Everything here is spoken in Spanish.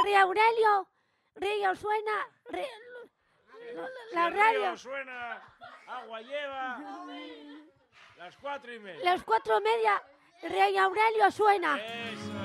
Rey Aurelio, Río suena, la Si el radio. río suena, agua lleva. Las 4:30. Las 4:30, Rey Aurelio suena. Eso.